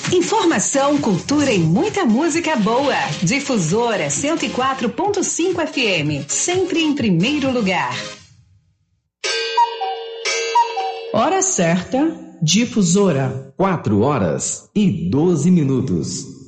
Informação, cultura e muita música boa. Difusora 104.5 FM, sempre em primeiro lugar. Hora certa, Difusora. 4 horas e 12 minutos.